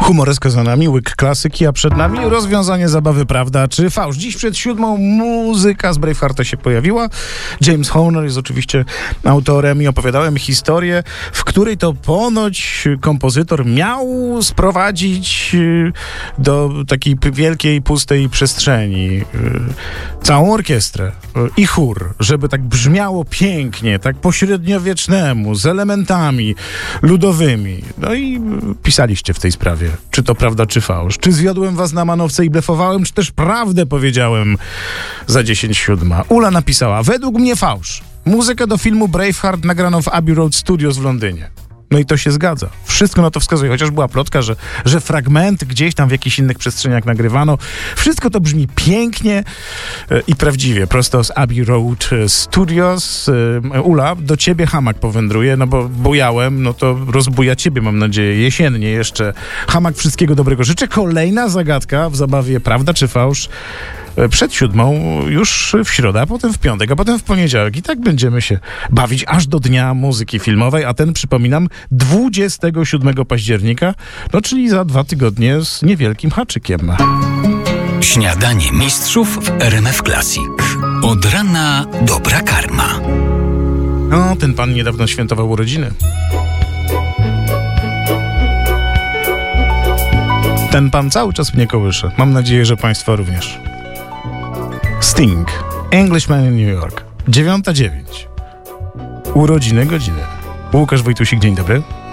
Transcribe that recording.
Humoreska za nami, łyk klasyki, a przed nami rozwiązanie zabawy prawda czy fałsz. Dziś przed 7 muzyka z Bravehearta się pojawiła. James Horner jest oczywiście autorem i opowiadałem historię, w której to ponoć kompozytor miał sprowadzić do takiej wielkiej, pustej przestrzeni całą orkiestrę i chór, żeby tak brzmiało pięknie, tak po średniowiecznemu, z elementami ludowymi. No i pisaliście w tej sprawie, czy to prawda, czy fałsz. Czy zwiodłem was na manowce i blefowałem, czy też prawdę powiedziałem za 10:07. Ula napisała, według mnie fałsz. Muzykę do filmu Braveheart nagrano w Abbey Road Studios w Londynie. No i to się zgadza. Wszystko na to wskazuje, chociaż była plotka, że fragmenty gdzieś tam w jakichś innych przestrzeniach nagrywano. Wszystko to brzmi pięknie i prawdziwie. Prosto z Abbey Road Studios. Ula, do ciebie hamak powędruje, no bo bujałem, no to rozbuja ciebie, mam nadzieję, jesiennie jeszcze. Hamak, wszystkiego dobrego życzę. Kolejna zagadka w zabawie prawda czy fałsz przed 7 już w środę, a potem w piątek, a potem w poniedziałek. I tak będziemy się bawić aż do Dnia Muzyki Filmowej, a ten, przypominam, 27 października, no czyli za 2 tygodnie z niewielkim haczykiem. Śniadanie mistrzów w RMF Classic. Od rana dobra karma. No, ten pan niedawno świętował urodziny. Ten pan cały czas mnie kołysze. Mam nadzieję, że państwa również. Sting, Englishman in New York, 9:09. Urodziny godziny. Łukasz Wojtusik, dzień dobry.